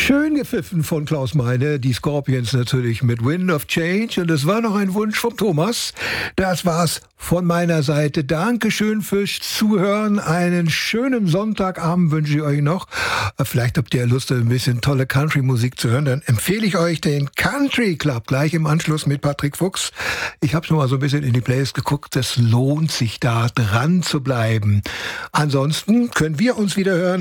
Schön gepfiffen von Klaus Meine, die Scorpions natürlich mit Wind of Change. Und es war noch ein Wunsch vom Thomas. Das war's von meiner Seite. Dankeschön fürs Zuhören. Einen schönen Sonntagabend wünsche ich euch noch. Vielleicht habt ihr Lust, ein bisschen tolle Country-Musik zu hören. Dann empfehle ich euch den Country Club gleich im Anschluss mit Patrick Fuchs. Ich habe schon mal so ein bisschen in die Playlist geguckt. Es lohnt sich, da dran zu bleiben. Ansonsten können wir uns wieder hören